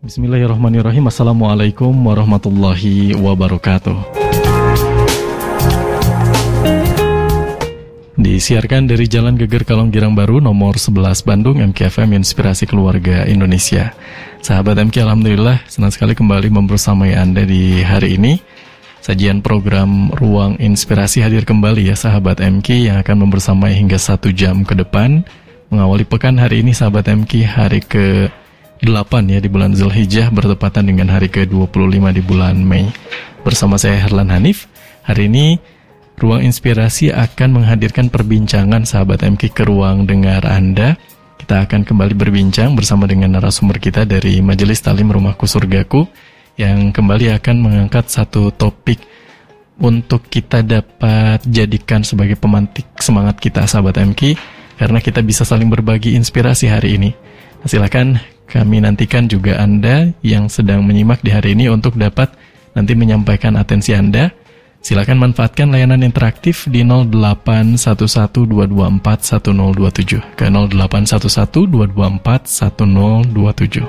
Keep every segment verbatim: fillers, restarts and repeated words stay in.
Bismillahirrahmanirrahim. Assalamualaikum warahmatullahi wabarakatuh. Disiarkan dari Jalan Geger Kalong Girang Baru nomor sebelas Bandung, M K F M Inspirasi Keluarga Indonesia. Sahabat M K, alhamdulillah senang sekali kembali membersamai Anda di hari ini. Sajian program Ruang Inspirasi hadir kembali ya sahabat M K, yang akan membersamai hingga satu jam ke depan. Mengawali pekan hari ini sahabat M K, hari ke delapan ya di bulan Zulhijjah, bertepatan dengan hari ke dua puluh lima di bulan Mei. Bersama saya Herlan Hanif. Hari ini Ruang Inspirasi akan menghadirkan perbincangan sahabat M K ke ruang dengar Anda. Kita akan kembali berbincang bersama dengan narasumber kita dari Majelis Talim Rumahku Surgaku, yang kembali akan mengangkat satu topik untuk kita dapat jadikan sebagai pemantik semangat kita sahabat M K, karena kita bisa saling berbagi inspirasi hari ini. Silakan kami nantikan juga Anda yang sedang menyimak di hari ini untuk dapat nanti menyampaikan atensi Anda. Silakan manfaatkan layanan interaktif di nol delapan satu satu dua dua empat satu nol dua tujuh ke nol delapan satu satu dua dua empat satu nol dua tujuh.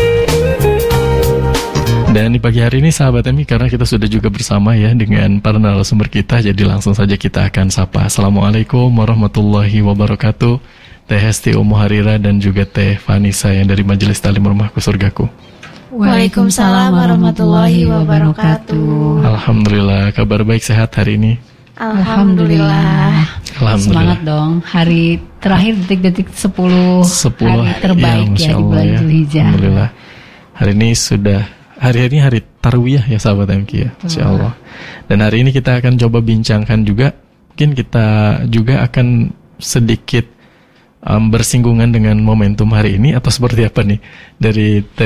Dan di pagi hari ini sahabat M K, karena kita sudah juga bersama ya dengan para narasumber kita, jadi langsung saja kita akan sapa. Assalamualaikum warahmatullahi wabarakatuh. Teh Hesti Umu Harira dan juga Teh Vanessa yang dari Majelis Talim Rumahku Surgaku. Waalaikumsalam warahmatullahi wabarakatuh. Alhamdulillah, kabar baik, sehat hari ini? Alhamdulillah. Alhamdulillah. Semangat dong, hari terakhir detik-detik sepuluh, sepuluh hari terbaik ya, ya di bulan ya. Zulhijjah. Alhamdulillah. Hari ini sudah, hari ini hari Tarwiyah ya sahabat M K ya, Insya Allah. Dan hari ini kita akan coba bincangkan juga, mungkin kita juga akan sedikit Um, bersinggungan dengan momentum hari ini, atau seperti apa nih dari